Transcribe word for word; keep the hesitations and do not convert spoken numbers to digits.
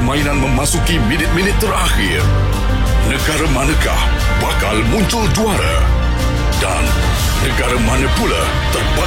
permainan memasuki minit-minit terakhir. Negara manakah bakal muncul juara? Dan negara mana pula terpaksa